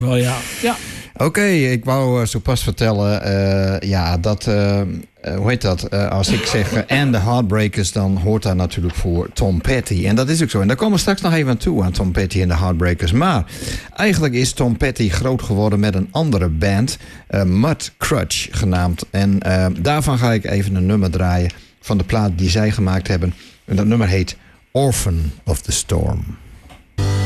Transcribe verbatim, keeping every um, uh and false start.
Wel ja, ja. Oké, okay, ik wou uh, zo pas vertellen, uh, ja, dat, uh, uh, hoe heet dat? Uh, als ik zeg uh, and the Heartbreakers, dan hoort daar natuurlijk voor Tom Petty. En dat is ook zo. En daar komen we straks nog even aan toe, aan Tom Petty en de Heartbreakers. Maar eigenlijk is Tom Petty groot geworden met een andere band, uh, Mud Crutch genaamd. En uh, daarvan ga ik even een nummer draaien van de plaat die zij gemaakt hebben. En dat nummer heet Orphan of the Storm.